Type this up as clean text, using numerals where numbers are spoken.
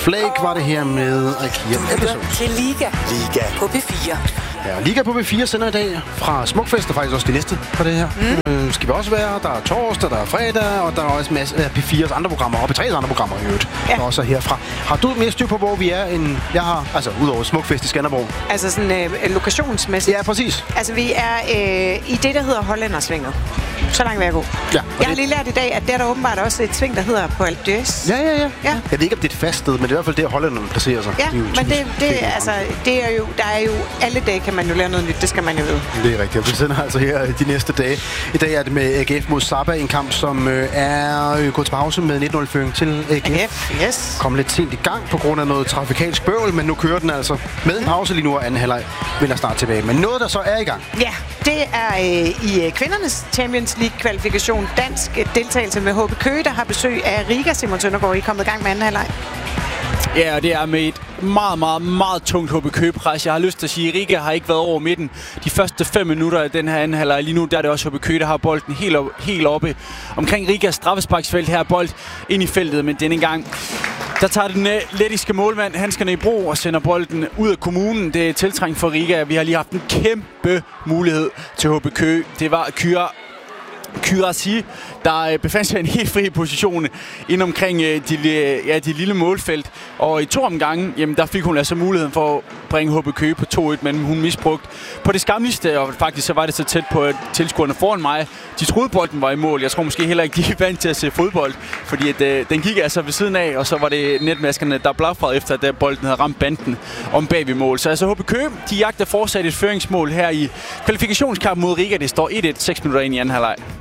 Flake var det her med Ikea Episode. Til Liga på P4. Ja, Liga på P4 sender i dag fra Smukfest, og faktisk også det næste på det her. Skal vi også være. Der er torsdag, der er fredag, og der er også en masse af P4's andre programmer, og P3's andre programmer i øvrigt, der også er herfra. Har du mere styr på, hvor vi er, end jeg har? Altså, udover Smukfest i Skanderborg. Altså sådan lokationsmæssigt? Ja, præcis. Altså, vi er i det, der hedder Hollændersvinget. Så langt vil jeg gå. Ja, jeg har lige lært i dag, at der er der åbenbart også et sving, der hedder på Alpe d'Huez. Ja. Jeg ved ikke, om det er et fast sted, men det er i hvert fald der, hollænderne placerer sig. Ja, men det er jo, der er jo alle dage, kan man jo lære noget nyt. Det skal man jo vide. Det er rigtigt. Vi sender altså her de næste dage. I dag er det med AGF mod Saba, en kamp, som er gået til pause med 1-0-føring til AGF. Yes. Kom lidt sent i gang på grund af noget trafikalsk bøvl, men nu kører den altså med en pause lige nu, og anden halvleg vender snart tilbage. Men noget, der så er i gang. Ja, det er i kvindernes Champions League-kvalifikation dansk deltagelse med HB Køge, der har besøg af Riga. Simon Søndergaard, I er kommet i gang med anden halvleg. Ja, og det er med et meget tungt HB Køge-pres. Jeg har lyst til at sige, at Riga har ikke været over midten de første 5 minutter af den her anden halvleg. Lige nu der er det også HB Køge, der har bolden helt oppe omkring Rigas straffesparksfelt. Her bold ind i feltet, men denne gang der tager den lettiske målmand handskerne i brug og sender bolden ud af kommunen. Det er tiltrængt for Riga. Vi har lige haft en kæmpe mulighed til HB Køge. Det var Kyrasi, der befandt sig i en helt fri position ind omkring de lille målfelt. Og i 2 omgange, jamen, der fik hun altså muligheden for at bringe HB Køge på 2-1, men hun misbrugt på det skamligste, og faktisk så var det så tæt på tilskuerne foran mig. De troede, bolden var i mål. Jeg tror måske heller ikke, de er vant til at se fodbold, fordi at, den gik altså ved siden af, og så var det netmaskerne, der blafrede efter, at bolden havde ramt banden om bag ved mål. Så altså HB Køge, de jagter fortsat et føringsmål her i kvalifikationskampen mod Riga. Det står 1-1, 6 minutter ind i anden halvleg.